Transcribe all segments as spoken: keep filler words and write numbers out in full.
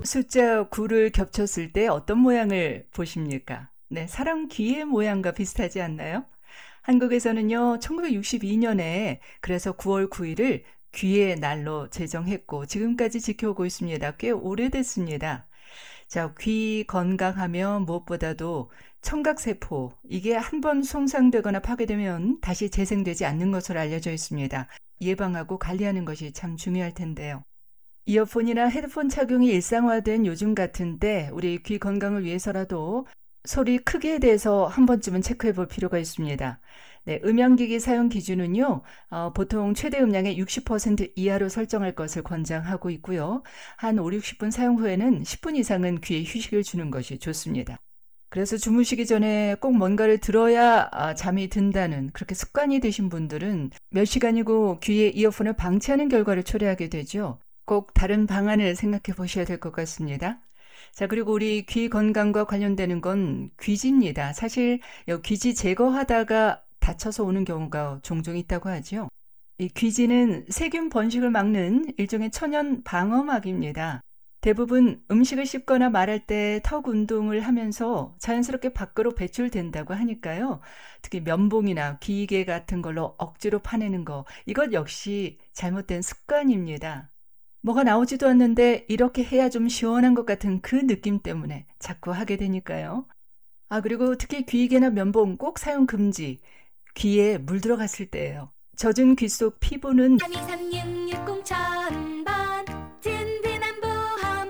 숫자 구를 겹쳤을 때 어떤 모양을 보십니까? 네, 사람 귀의 모양과 비슷하지 않나요? 한국에서는요, 천구백육십이 년에 그래서 구월 구일을 귀의 날로 제정했고 지금까지 지켜오고 있습니다. 꽤 오래됐습니다. 자, 귀 건강하면 무엇보다도 청각세포, 이게 한 번 손상되거나 파괴되면 다시 재생되지 않는 것으로 알려져 있습니다. 예방하고 관리하는 것이 참 중요할 텐데요. 이어폰이나 헤드폰 착용이 일상화된 요즘 같은 때 우리 귀 건강을 위해서라도 소리 크기에 대해서 한 번쯤은 체크해 볼 필요가 있습니다. 네, 음향기기 사용 기준은요, 어, 보통 최대 음량의 육십 퍼센트 이하로 설정할 것을 권장하고 있고요. 한 오, 육십 분 사용 후에는 십 분 이상은 귀에 휴식을 주는 것이 좋습니다. 그래서 주무시기 전에 꼭 뭔가를 들어야 아, 잠이 든다는 그렇게 습관이 되신 분들은 몇 시간이고 귀에 이어폰을 방치하는 결과를 초래하게 되죠. 꼭 다른 방안을 생각해 보셔야 될 것 같습니다. 자, 그리고 우리 귀 건강과 관련되는 건 귀지입니다. 사실 귀지 제거하다가 다쳐서 오는 경우가 종종 있다고 하죠. 이 귀지는 세균 번식을 막는 일종의 천연 방어막입니다. 대부분 음식을 씹거나 말할 때 턱 운동을 하면서 자연스럽게 밖으로 배출된다고 하니까요. 특히 면봉이나 귀게 같은 걸로 억지로 파내는 거, 이것 역시 잘못된 습관입니다. 뭐가 나오지도 않는데 이렇게 해야 좀 시원한 것 같은 그 느낌 때문에 자꾸 하게 되니까요. 아, 그리고 특히 귀이개나 면봉 꼭 사용 금지. 귀에 물 들어갔을 때예요. 젖은 귀 속 피부는 삼이삼육육공 천번 든든한 보험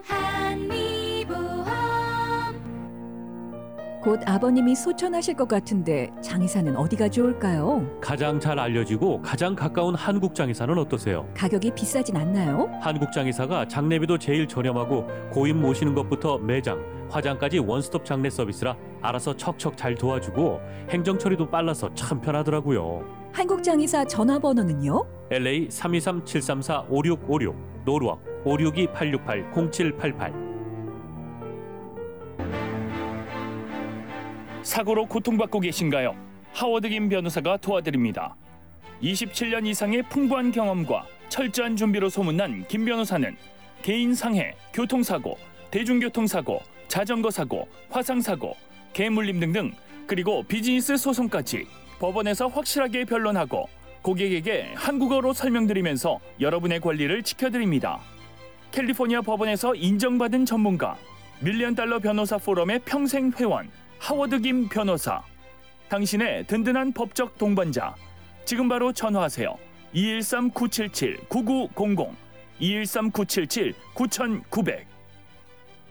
한미보험. 곧 아버님이 소천하실 것 같은데 장의사는 어디가 좋을까요? 가장 잘 알려지고 가장 가까운 한국장의사는 어떠세요? 가격이 비싸진 않나요? 한국장의사가 장례비도 제일 저렴하고 고인 모시는 것부터 매장, 화장까지 원스톱 장례 서비스라 알아서 척척 잘 도와주고 행정 처리도 빨라서 참 편하더라고요. 한국장의사 전화번호는요? 엘에이 삼이삼 칠삼사 오육오육, 노르웍 오육이 팔육팔 공칠팔팔. 사고로 고통받고 계신가요? 하워드 김 변호사가 도와드립니다. 이십칠 년 이상의 풍부한 경험과 철저한 준비로 소문난 김 변호사는 개인 상해, 교통사고, 대중교통사고, 자전거 사고, 화상사고, 개물림 등등, 그리고 비즈니스 소송까지 법원에서 확실하게 변론하고 고객에게 한국어로 설명드리면서 여러분의 권리를 지켜드립니다. 캘리포니아 법원에서 인정받은 전문가, 밀리언 달러 변호사 포럼의 평생 회원, 하워드 김 변호사. 당신의 든든한 법적 동반자. 지금 바로 전화하세요. 이일삼 구칠칠 구구공공, 이일삼 구칠칠 구구공공.